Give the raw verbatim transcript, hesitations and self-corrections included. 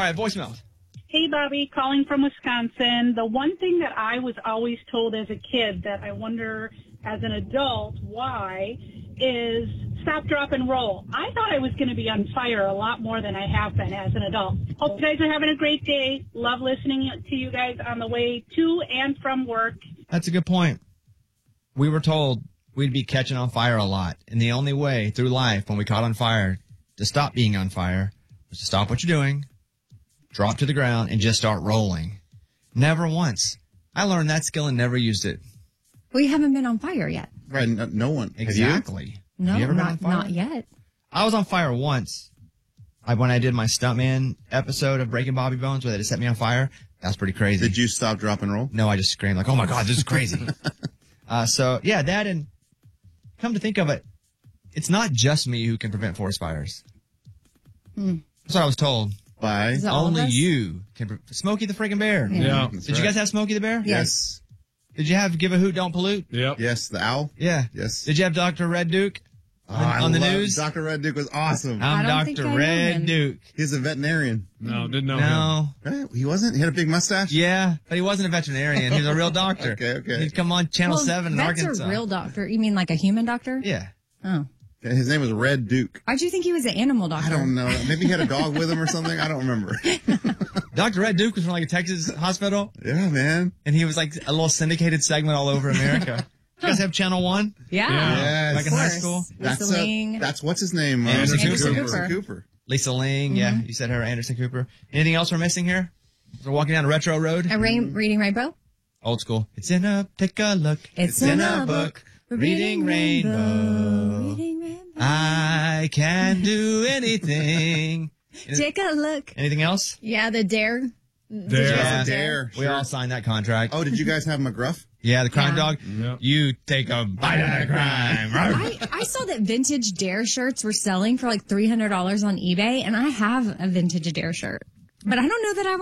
right, voicemail. Hey, Bobby, calling from Wisconsin. The one thing that I was always told as a kid that I wonder as an adult why is stop, drop, and roll. I thought I was going to be on fire a lot more than I have been as an adult. Hope you guys are having a great day. Love listening to you guys on the way to and from work. That's a good point. We were told we'd be catching on fire a lot. And the only way through life when we caught on fire to stop being on fire was to stop what you're doing, drop to the ground, and just start rolling. Never once. I learned that skill and never used it. We haven't been on fire yet. Right, no, no one. Exactly. No, Have you ever not, been on fire? not yet. I was on fire once. I, when I did my Stuntman episode of Breaking Bobby Bones where they just set me on fire, that was pretty crazy. Did you stop, drop, and roll? No, I just screamed like, oh my God, this is crazy. uh, so, yeah, that and come to think of it, it's not just me who can prevent forest fires. Hmm. That's what I was told. By Is that all of Only us? you can. Pre- Smokey the freaking bear. Yeah. Yeah. That's Did you right. guys have Smokey the bear? Yes. Did you have Give a Hoot, Don't Pollute? Yep. Yes, the owl. Yeah. Yes. Did you have Doctor Red Duke Oh, on, I on the love- news? Doctor Red Duke was awesome. I I'm don't think Doctor I know Red him. Duke. He's a veterinarian. No, didn't know him. No. Right? He wasn't? He had a big mustache? Yeah, but he wasn't a veterinarian. He was a real doctor. Okay, okay. He'd come on Channel Well, seven in that's Arkansas. a real doctor. You mean like a human doctor? Yeah. Oh. Okay, his name was Red Duke. Why'd you think he was an animal doctor? I don't know. Maybe he had a dog with him or something. I don't remember. Doctor Red Duke was from like a Texas hospital, Yeah, man. and he was like a little syndicated segment all over America. You guys have Channel one? Yeah. Yeah. Yes. Like in Of high course. school? That's, Lisa uh, Ling. that's what's his name? Anderson Anderson Cooper. Cooper. Cooper. Lisa Ling, yeah. You said her, Anderson Cooper. Anything else we're missing here? We're walking down a retro road. A rain, reading rainbow? Old school. It's in a, take a look. It's in in a a book. book. Reading rainbow. Reading rainbow. I can do anything. Take a look. Anything else? Yeah, the dare. There. Yeah. Dare. We all signed that contract. Oh, did you guys have McGruff? Yeah, the crime Yeah. dog. Yep. You take a bite of the crime. I, I saw that vintage Dare shirts were selling for like three hundred dollars on eBay, and I have a vintage Dare shirt. But I don't know that I